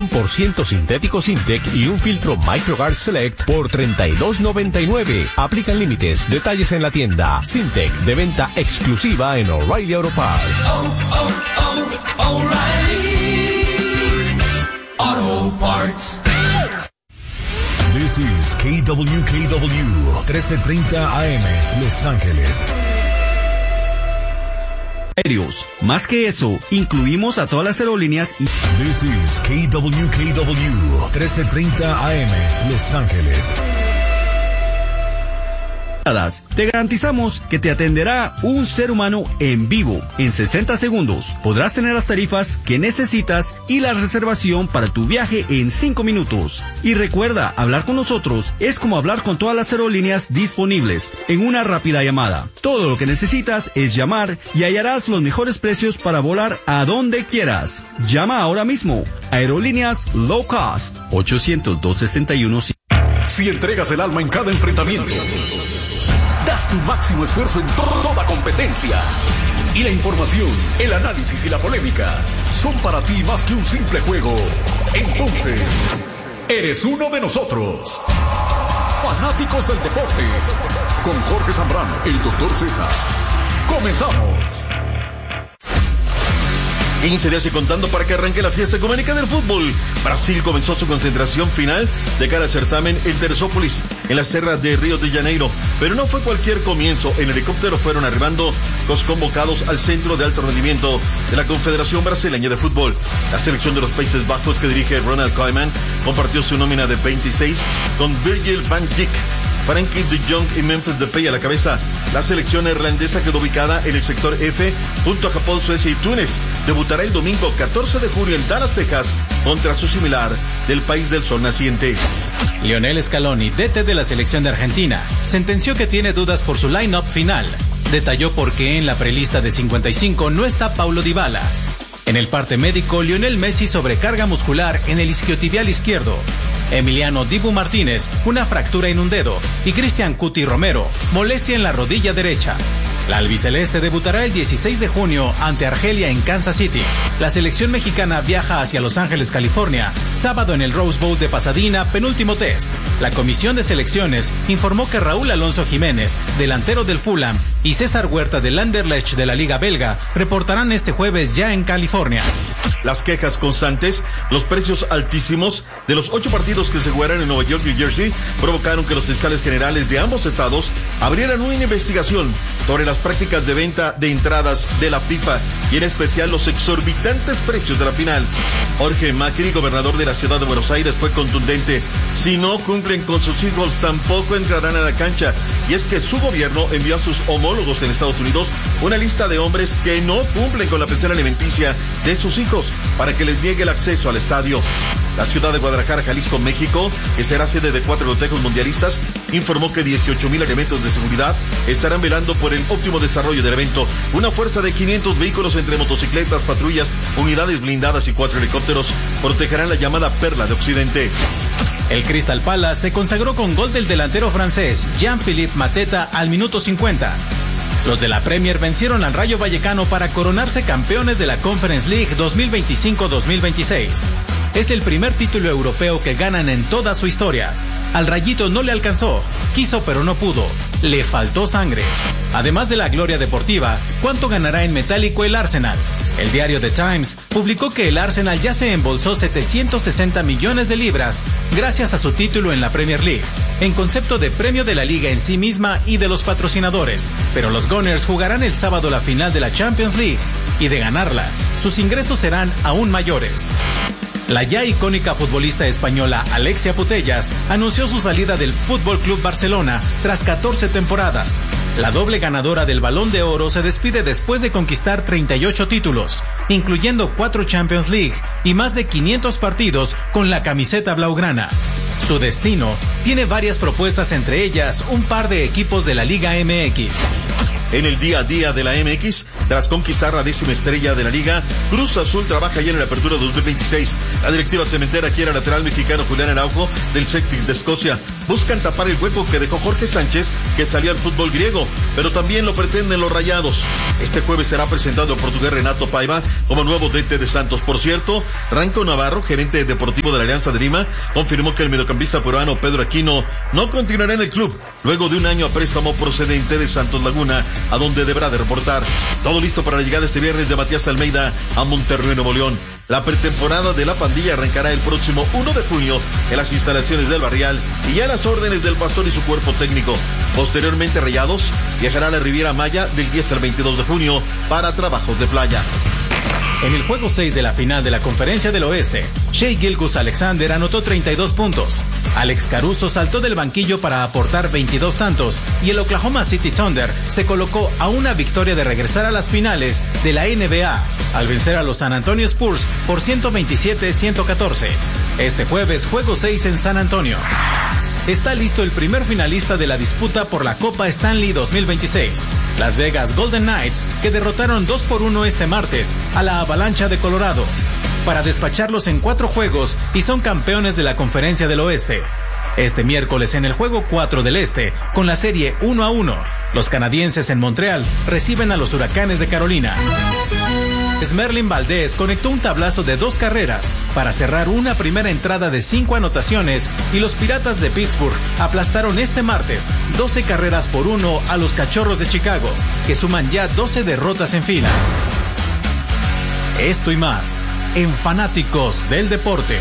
100% sintético Sintec y un filtro MicroGuard Select por $32.99. Aplican límites. Detalles en la tienda. Sintec, de venta exclusiva en O'Reilly Auto Parts. O'Reilly Auto Parts. This is KWKW 1330 AM, Los Ángeles. Aéreos. Más que eso, incluimos a todas las aerolíneas y... This is KWKW 1330 AM, Los Ángeles. Te garantizamos que te atenderá un ser humano en vivo. En 60 segundos podrás tener las tarifas que necesitas y la reservación para tu viaje en 5 minutos. Y recuerda, hablar con nosotros es como hablar con todas las aerolíneas disponibles en una rápida llamada. Todo lo que necesitas es llamar y hallarás los mejores precios para volar a donde quieras. Llama ahora mismo. Aerolíneas Low Cost 800-261. Si entregas el alma en cada enfrentamiento, das tu máximo esfuerzo en toda competencia, y la información, el análisis y la polémica son para ti más que un simple juego, entonces eres uno de nosotros. Fanáticos del deporte, con Jorge Zambrano, el Dr. Z. Comenzamos. 15 días y contando para que arranque la fiesta ecuménica del fútbol. Brasil comenzó su concentración final de cara al certamen en Teresópolis, en las tierras de Río de Janeiro. Pero no fue cualquier comienzo. En helicóptero fueron arribando los convocados al centro de alto rendimiento de la Confederación Brasileña de Fútbol. La selección de los Países Bajos, que dirige Ronald Koeman, compartió su nómina de 26 con Virgil van Dijk, Frankie de Jong y Memphis Depay a la cabeza. La selección neerlandesa quedó ubicada en el sector F junto a Japón, Suecia y Túnez. Debutará el domingo 14 de junio en Dallas, Texas, contra su similar del país del sol naciente. Lionel Scaloni, DT de la selección de Argentina, sentenció que tiene dudas por su line-up final. Detalló por qué en la prelista de 55 no está Paulo Dybala. En el parte médico, Lionel Messi sobrecarga muscular en el isquiotibial izquierdo. Emiliano Dibu Martínez, una fractura en un dedo, y Cristian Cuti Romero, molestia en la rodilla derecha. La albiceleste debutará el 16 de junio ante Argelia en Kansas City. La selección mexicana viaja hacia Los Ángeles, California, sábado en el Rose Bowl de Pasadena, penúltimo test. La comisión de selecciones informó que Raúl Alonso Jiménez, delantero del Fulham, y César Huerta del Anderlecht de la Liga Belga reportarán este jueves ya en California. Las quejas constantes, los precios altísimos de los 8 partidos que se jugarán en Nueva York y New Jersey provocaron que los fiscales generales de ambos estados abrieran una investigación sobre las prácticas de venta de entradas de la FIFA y en especial los exorbitantes precios de la final. Jorge Macri, gobernador de la ciudad de Buenos Aires, fue contundente. Si no cumplen con sus hijos, tampoco entrarán a la cancha. Y es que su gobierno envió a sus homólogos en Estados Unidos una lista de hombres que no cumplen con la pensión alimenticia de sus hijos para que les niegue el acceso al estadio. La ciudad de Guadalajara, Jalisco, México, que será sede de 4 lotejos mundialistas, informó que 18,000 elementos de seguridad estarán velando por el óptimo desarrollo del evento. Una fuerza de 500 vehículos entre motocicletas, patrullas, unidades blindadas y 4 helicópteros protegerán la llamada Perla de Occidente. El Crystal Palace se consagró con gol del delantero francés Jean-Philippe Mateta al minuto 50. Los de la Premier vencieron al Rayo Vallecano para coronarse campeones de la Conference League 2025-2026. Es el primer título europeo que ganan en toda su historia. Al Rayito no le alcanzó, quiso pero no pudo, le faltó sangre. Además de la gloria deportiva, ¿cuánto ganará en metálico el Arsenal? El diario The Times publicó que el Arsenal ya se embolsó 760 millones de libras gracias a su título en la Premier League, en concepto de premio de la liga en sí misma y de los patrocinadores. Pero los Gunners jugarán el sábado la final de la Champions League y de ganarla, sus ingresos serán aún mayores. La ya icónica futbolista española Alexia Putellas anunció su salida del Fútbol Club Barcelona tras 14 temporadas. La doble ganadora del Balón de Oro se despide después de conquistar 38 títulos, incluyendo 4 Champions League y más de 500 partidos con la camiseta blaugrana. Su destino tiene varias propuestas, entre ellas un par de equipos de la Liga MX. En el día a día de la MX, tras conquistar la 10ª estrella de la liga, Cruz Azul trabaja ya en la apertura 2026. La directiva cementera quiere al lateral mexicano Julián Araujo del Celtic de Escocia. buscan tapar el hueco que dejó Jorge Sánchez, que salió al fútbol griego, pero también lo pretenden los Rayados. Este jueves será presentado el portugués Renato Paiva como nuevo DT de Santos. Por cierto, Ranco Navarro, gerente deportivo de la Alianza de Lima, confirmó que el mediocampista peruano Pedro Aquino no continuará en el club luego de un año a préstamo procedente de Santos Laguna, a donde deberá de reportar. Todo listo para la llegada este viernes de Matías Almeida a Monterrey, Nuevo León. La pretemporada de la pandilla arrancará el próximo 1 de junio en las instalaciones del Barrial y ya a las órdenes del Pastor y su cuerpo técnico. Posteriormente, Rayados viajará a la Riviera Maya del 10 al 22 de junio para trabajos de playa. En el juego 6 de la final de la Conferencia del Oeste, Shai Gilgeous-Alexander anotó 32 puntos. Alex Caruso saltó del banquillo para aportar 22 tantos y el Oklahoma City Thunder se colocó a una victoria de regresar a las finales de la NBA al vencer a los San Antonio Spurs por 127-114. Este jueves, juego 6 en San Antonio. Está listo el primer finalista de la disputa por la Copa Stanley 2026, Las Vegas Golden Knights, que derrotaron 2-1 este martes a la Avalancha de Colorado, para despacharlos en 4 juegos y son campeones de la Conferencia del Oeste. Este miércoles en el juego 4 del Este, con la serie 1-1, los canadienses en Montreal reciben a los Huracanes de Carolina. Smerlin Valdez conectó un tablazo de 2 carreras para cerrar una primera entrada de 5 anotaciones y los Piratas de Pittsburgh aplastaron este martes 12 carreras por 1 a los Cachorros de Chicago, que suman ya 12 derrotas en fila. Esto y más en Fanáticos del Deporte.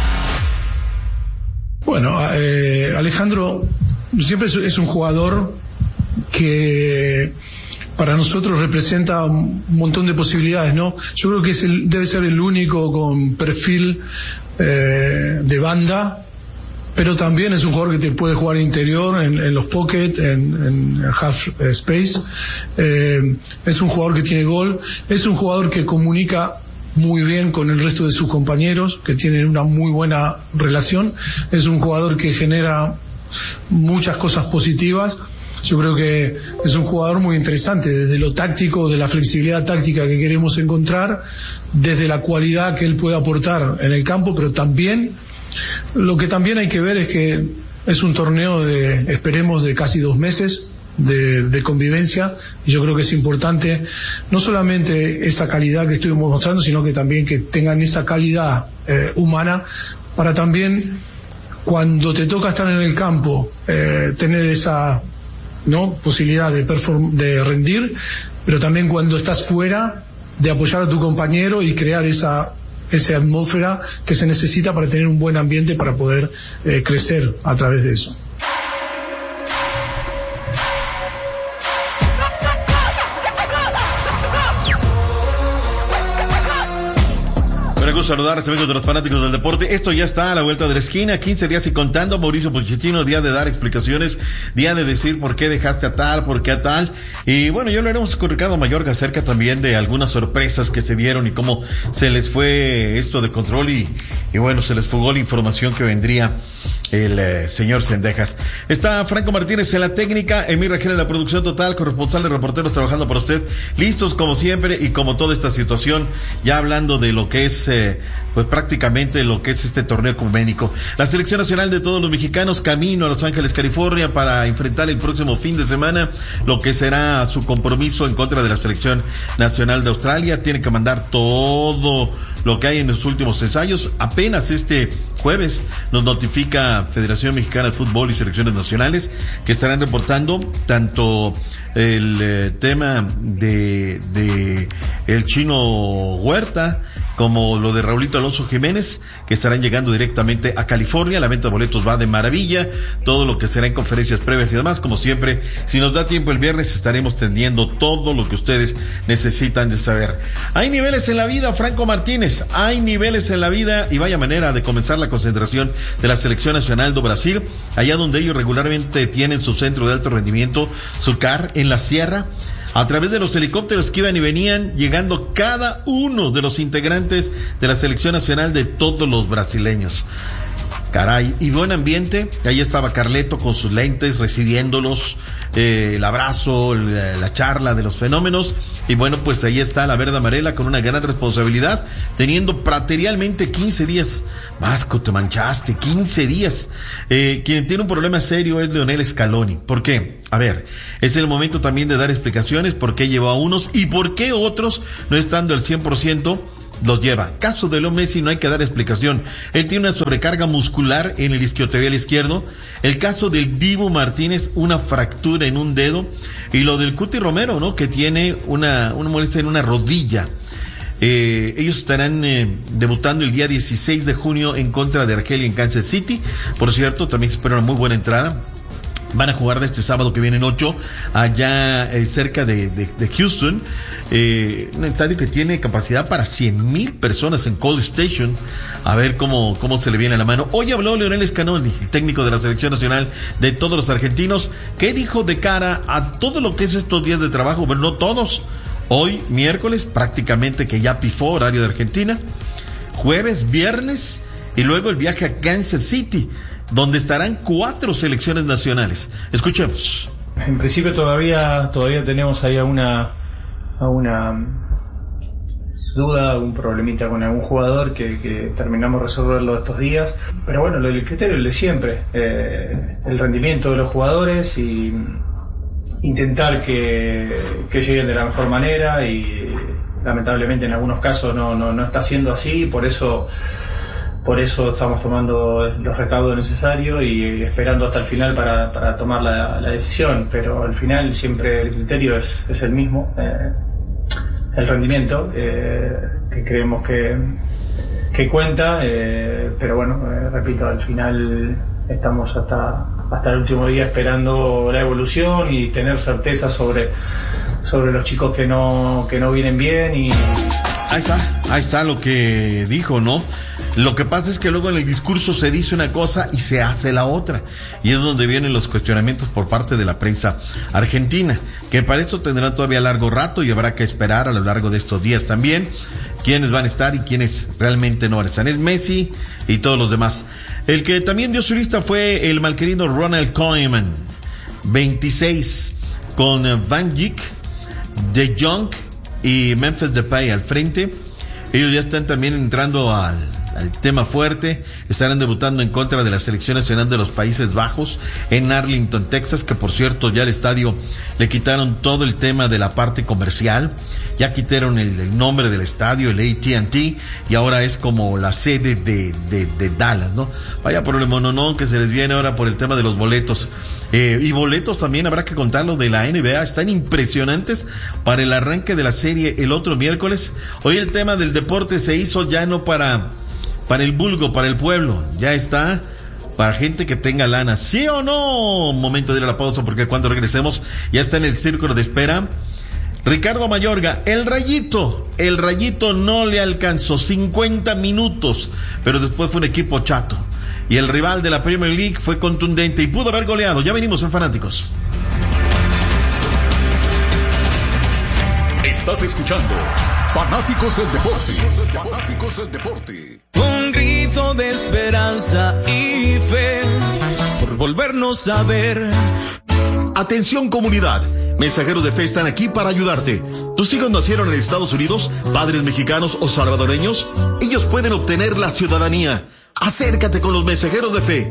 Bueno, Alejandro siempre es un jugador que para nosotros representa un montón de posibilidades, ¿no? Yo creo que debe ser el único con perfil de banda, pero también es un jugador que te puede jugar interior, en los pocket, en half space. Es un jugador que tiene gol, es un jugador que comunica muy bien con el resto de sus compañeros, que tienen una muy buena relación. Es un jugador que genera muchas cosas positivas. Yo creo que es un jugador muy interesante, desde lo táctico, de la flexibilidad táctica que queremos encontrar, desde la cualidad que él puede aportar en el campo, pero también, lo que también hay que ver es que es un torneo esperemos, de casi 2 meses de convivencia, y yo creo que es importante no solamente esa calidad que estuvimos mostrando, sino que también que tengan esa calidad humana, para también, cuando te toca estar en el campo, tener esa posibilidad de rendir, pero también cuando estás fuera, de apoyar a tu compañero y crear esa atmósfera que se necesita para tener un buen ambiente, para poder crecer a través de eso. Me gusta saludar a los amigos de los Fanáticos del Deporte. Esto ya está a la vuelta de la esquina, 15 días y contando. Mauricio Pochettino, día de dar explicaciones, día de decir por qué dejaste a tal, por qué a tal. Y bueno, ya hablaremos con Ricardo Mayorga acerca también de algunas sorpresas que se dieron y cómo se les fue esto de control y bueno, se les fugó la información que vendría el señor Cendejas. Está Franco Martínez en la técnica, Emir Rajel en la producción total, corresponsal de Reporteros trabajando para usted, listos como siempre y como toda esta situación, ya hablando de lo que es pues prácticamente lo que es este torneo ecuménico. La selección nacional de todos los mexicanos camino a Los Ángeles, California, para enfrentar el próximo fin de semana lo que será su compromiso en contra de la selección nacional de Australia. Tiene que mandar todo lo que hay en los últimos ensayos. Apenas este jueves nos notifica Federación Mexicana de Fútbol y Selecciones Nacionales que estarán reportando tanto el tema de el Chino Huerta como lo de Raulito Alonso Jiménez, que estarán llegando directamente a California. La venta de boletos va de maravilla, todo lo que será en conferencias previas y demás, como siempre, si nos da tiempo el viernes estaremos tendiendo todo lo que ustedes necesitan de saber. Hay niveles en la vida, Franco Martínez, hay niveles en la vida, y vaya manera de comenzar la concentración de la Selección Nacional do Brasil, allá donde ellos regularmente tienen su centro de alto rendimiento, su CAR, en la sierra. A través de los helicópteros que iban y venían, llegando cada uno de los integrantes de la selección nacional de todos los brasileños. Caray, y buen ambiente. Ahí estaba Carleto con sus lentes, recibiéndolos el abrazo, la charla de los fenómenos. Y bueno, pues ahí está la verde amarela con una gran responsabilidad, teniendo materialmente 15 días. Vasco, te manchaste, 15 días. Quien tiene un problema serio es Lionel Scaloni. ¿Por qué? A ver, es el momento también de dar explicaciones por qué llevó a unos y por qué otros, no estando al 100%, los lleva. Caso de Leo Messi no hay que dar explicación. Él tiene una sobrecarga muscular en el isquiotibial izquierdo. El caso del Dibu Martínez, una fractura en un dedo. Y lo del Cuti Romero, ¿no? Que tiene una molestia en una rodilla. Ellos estarán debutando el día 16 de junio en contra de Argelia en Kansas City. Por cierto, también se espera una muy buena entrada. Van a jugar de este sábado que viene en 8, allá cerca de Houston, un estadio que tiene capacidad para 100,000 personas en Cold Station. A ver cómo se le viene a la mano. Hoy habló Lionel Scaloni, el técnico de la selección nacional de todos los argentinos. ¿Qué dijo de cara a todo lo que es estos días de trabajo? Bueno, no todos. Hoy, miércoles, prácticamente que ya pifó horario de Argentina. Jueves, viernes y luego el viaje a Kansas City, donde estarán 4 selecciones nacionales. Escuchemos. En principio todavía tenemos ahí alguna duda, algún problemita con algún jugador que terminamos de resolverlo estos días. Pero bueno, el criterio es el de siempre. El rendimiento de los jugadores y intentar que lleguen de la mejor manera, y lamentablemente en algunos casos no está siendo así. Por eso estamos tomando los recaudos necesarios y esperando hasta el final para tomar la decisión. Pero al final siempre el criterio es el mismo, el rendimiento, que creemos que cuenta, pero bueno, repito, al final estamos hasta el último día esperando la evolución y tener certeza sobre los chicos que no vienen bien. Y ahí está lo que dijo, ¿no? Lo que pasa es que luego en el discurso se dice una cosa y se hace la otra, y es donde vienen los cuestionamientos por parte de la prensa argentina, que para esto tendrán todavía largo rato y habrá que esperar a lo largo de estos días también quiénes van a estar y quiénes realmente no van a estar. Es Messi y todos los demás. El que también dio su lista fue el malquerido Ronald Koeman, 26, con Van Dijk, De Jong y Memphis Depay al frente. Ellos ya están también entrando al tema fuerte. Estarán debutando en contra de la selección nacional de los Países Bajos en Arlington, Texas, que por cierto ya al estadio le quitaron todo el tema de la parte comercial, ya quitaron el nombre del estadio, el AT&T, y ahora es como la sede de Dallas, ¿no? Vaya problema, no, que se les viene ahora por el tema de los boletos. Y boletos también habrá que contarlo de la NBA, están impresionantes para el arranque de la serie el otro miércoles. Hoy el tema del deporte se hizo ya no para el vulgo, para el pueblo, ya está para gente que tenga lana, ¿sí o no? Momento de ir a la pausa, porque cuando regresemos ya está en el círculo de espera Ricardo Mayorga. El Rayito no le alcanzó 50 minutos, pero después fue un equipo chato, y el rival de la Premier League fue contundente y pudo haber goleado. Ya venimos en Fanáticos. Estás escuchando Fanáticos del Deporte. Fanáticos del Deporte. Un grito de esperanza y fe por volvernos a ver. Atención comunidad, Mensajeros de Fe están aquí para ayudarte. ¿Tus hijos nacieron en Estados Unidos, padres mexicanos o salvadoreños? Ellos pueden obtener la ciudadanía. Acércate con los Mensajeros de Fe.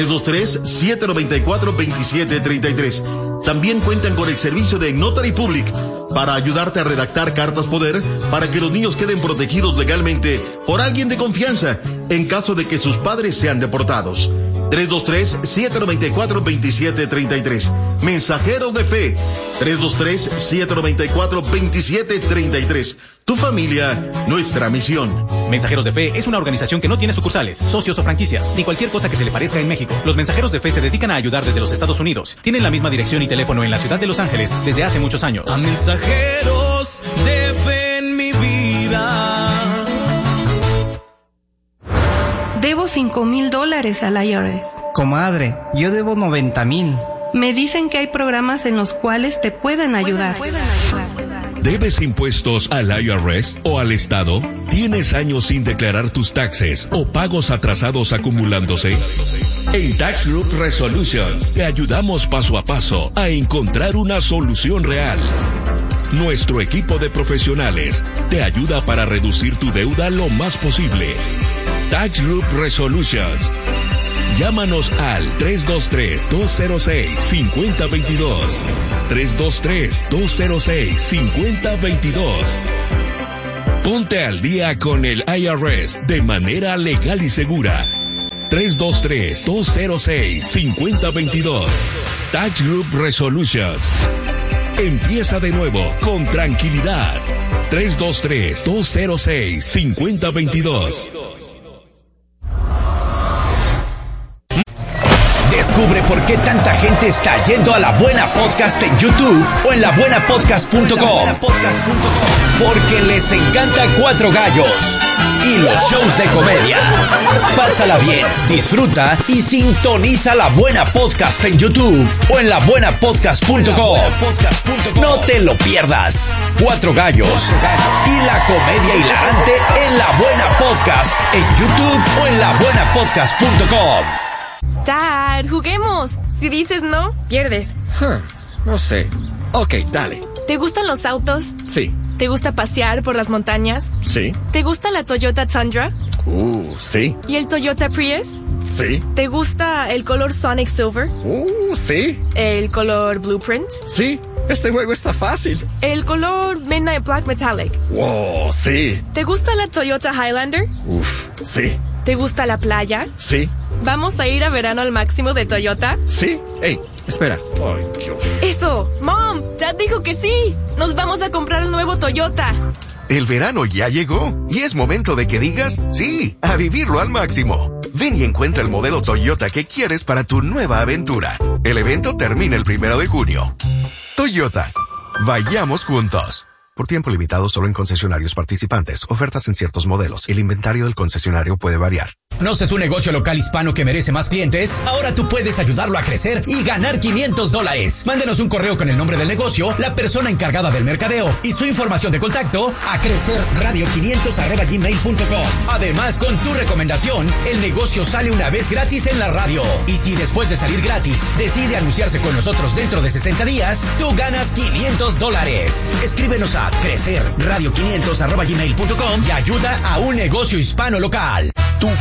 323-794-2733. También cuentan con el servicio de Notary Public para ayudarte a redactar cartas poder para que los niños queden protegidos legalmente por alguien de confianza en caso de que sus padres sean deportados. 323-794-2733. Mensajeros de Fe. 323-794-2733. Tu familia, nuestra misión. Mensajeros de Fe es una organización que no tiene sucursales, socios o franquicias, ni cualquier cosa que se le parezca en México. Los Mensajeros de Fe se dedican a ayudar desde los Estados Unidos. Tienen la misma dirección y teléfono en la ciudad de Los Ángeles desde hace muchos años. A Mensajeros de Fe en mi vida. Debo $5,000 al IRS. Comadre, yo debo 90,000. Me dicen que hay programas en los cuales te pueden ayudar. ¿Debes impuestos al IRS o al Estado? ¿Tienes años sin declarar tus taxes o pagos atrasados acumulándose? En Tax Group Resolutions te ayudamos paso a paso a encontrar una solución real. Nuestro equipo de profesionales te ayuda para reducir tu deuda lo más posible. Tax Group Resolutions. Llámanos al 323-206-5022. 323-206-5022. Ponte al día con el IRS de manera legal y segura. 323-206-5022. Tax Group Resolutions. Empieza de nuevo con tranquilidad. 323-206-5022. Descubre por qué tanta gente está yendo a La Buena Podcast en YouTube o en labuenapodcast.com. Porque les encanta Cuatro Gallos y los shows de comedia. Pásala bien, disfruta y sintoniza La Buena Podcast en YouTube o en labuenapodcast.com. No te lo pierdas. Cuatro Gallos y la comedia hilarante en La Buena Podcast en YouTube o en labuenapodcast.com. Dad, juguemos. Si dices no, pierdes. No sé. Ok, dale. ¿Te gustan los autos? Sí. ¿Te gusta pasear por las montañas? Sí. ¿Te gusta la Toyota Tundra? Sí. ¿Y el Toyota Prius? Sí. ¿Te gusta el color Sonic Silver? Sí. ¿El color Blueprint? Sí. Este juego está fácil. ¿El color Midnight Black Metallic? Wow, sí. ¿Te gusta la Toyota Highlander? Sí. ¿Te gusta la playa? Sí. ¿Vamos a ir a verano al máximo de Toyota? Sí. Hey, espera. Ay, Dios. ¡Eso! ¡Mom! Dad dijo que sí. Nos vamos a comprar el nuevo Toyota. El verano ya llegó y es momento de que digas sí, a vivirlo al máximo. Ven y encuentra el modelo Toyota que quieres para tu nueva aventura. El evento termina el 1 de junio. Toyota. Vayamos juntos. Por tiempo limitado solo en concesionarios participantes. Ofertas en ciertos modelos. El inventario del concesionario puede variar. ¿Conoces un negocio local hispano que merece más clientes? Ahora tú puedes ayudarlo a crecer y ganar $500. Mándenos un correo con el nombre del negocio, la persona encargada del mercadeo y su información de contacto a crecerradio500@gmail.com. Además, con tu recomendación, el negocio sale una vez gratis en la radio. Y si después de salir gratis decide anunciarse con nosotros dentro de 60 días, tú ganas $500. Escríbenos a crecerradio500@gmail.com y ayuda a un negocio hispano local.